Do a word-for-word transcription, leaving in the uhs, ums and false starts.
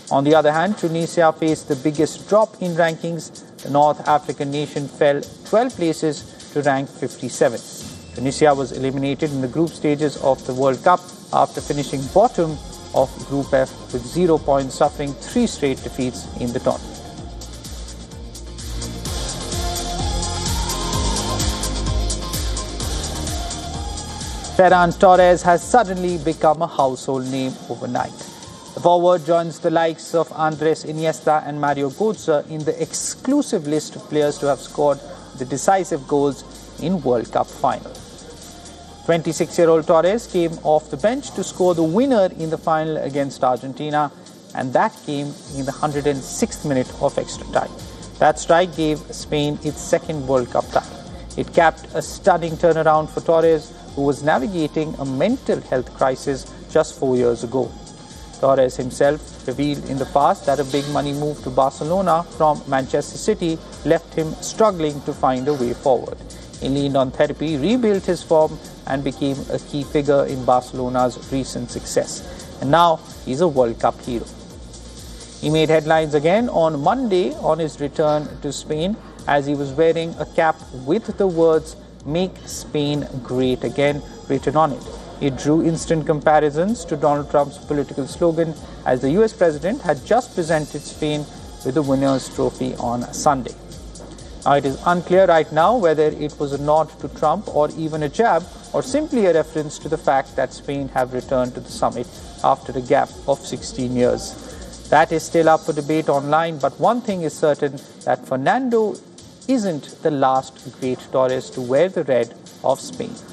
On the other hand, Tunisia faced the biggest drop in rankings. The North African nation fell twelve places to rank fifty-seventh. Tunisia was eliminated in the group stages of the World Cup after finishing bottom of Group F with zero points, suffering three straight defeats in the tournament. Ferran Torres has suddenly become a household name overnight. The forward joins the likes of Andres Iniesta and Mario Götze in the exclusive list of players to have scored the decisive goals in World Cup final. twenty-six-year-old Torres came off the bench to score the winner in the final against Argentina, and that came in the one hundred sixth minute of extra time. That strike gave Spain its second World Cup title. It capped a stunning turnaround for Torres, who was navigating a mental health crisis just four years ago. Torres himself revealed in the past that a big money move to Barcelona from Manchester City left him struggling to find a way forward. He leaned on therapy, rebuilt his form, and became a key figure in Barcelona's recent success. And now he's a World Cup hero. He made headlines again on Monday on his return to Spain as he was wearing a cap with the words "Make Spain Great Again" written on it. It drew instant comparisons to Donald Trump's political slogan, as the U S president had just presented Spain with the winner's trophy on Sunday. Now, it is unclear right now whether it was a nod to Trump or even a jab, or simply a reference to the fact that Spain have returned to the summit after a gap of sixteen years. That is still up for debate online, but one thing is certain, that Fernando isn't the last great Torres to wear the red of Spain.